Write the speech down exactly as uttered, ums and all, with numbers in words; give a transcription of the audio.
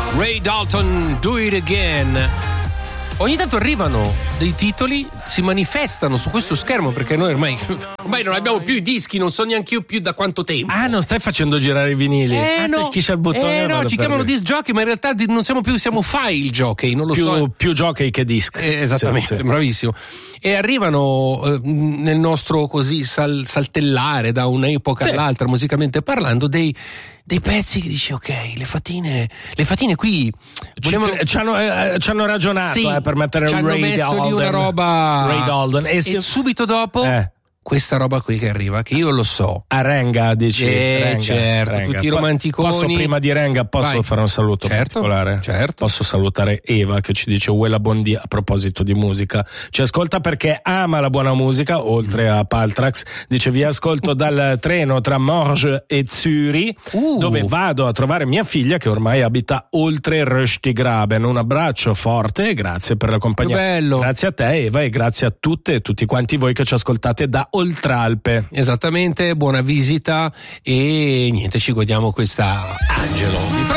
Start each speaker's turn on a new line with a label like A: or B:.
A: Ray Dalton, Do It Again. Ogni tanto arrivano dei titoli, si manifestano su questo schermo, perché noi ormai, ormai non abbiamo più i dischi, non so neanche io più da quanto tempo.
B: Ah, non stai facendo girare i vinili?
A: Eh
B: ah,
A: no,
B: schia il bottone,
A: eh no, ci chiamano disc jockey, ma in realtà non siamo più, siamo file jockey, non lo
B: più,
A: so.
B: Più jockey che disc.
A: Eh, esattamente, sì, sì. Bravissimo. E arrivano eh, nel nostro così sal, saltellare da un'epoca sì. all'altra, musicalmente parlando, dei dei pezzi che dici ok, le fatine le fatine qui volevano...
B: ci, ci, hanno, eh, ci hanno ragionato sì, eh, per mettere
A: ci
B: un
A: hanno
B: Ray
A: messo
B: Dalton,
A: lì una roba
B: Ray Dalton e,
A: e
B: si...
A: subito dopo eh. questa roba qui che arriva, che io lo so.
B: A Renga, dici?
A: Eh,
B: Renga,
A: certo,
B: Renga.
A: tutti i romanticoni.
B: Posso, prima di Renga, posso
A: Vai.
B: fare un saluto
A: certo,
B: particolare?
A: Certo.
B: Posso salutare Eva che ci dice Uela Bondi a proposito di musica. Ci ascolta perché ama la buona musica, oltre a Paltrax. Dice vi ascolto dal treno tra Morges e Zuri, uh. dove vado a trovare mia figlia che ormai abita oltre Röstigraben. Un abbraccio forte e grazie per la compagnia.
A: Che bello.
B: Grazie a te Eva e grazie a tutte e tutti quanti voi che ci ascoltate da Oltralpe.
A: Esattamente, buona visita e niente, ci godiamo questa Angelo.